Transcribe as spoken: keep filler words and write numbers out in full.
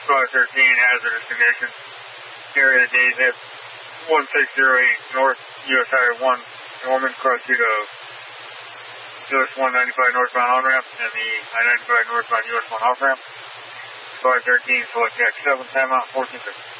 Squad thirteen, hazardous conditions. Area of the day zip one six zero eight North U S Highway one, Norman, cross-street of U S one ninety-five northbound on-ramp and the I ninety-five northbound U S one off-ramp. Squad thirteen, select X seven, timeout fourteen fifty.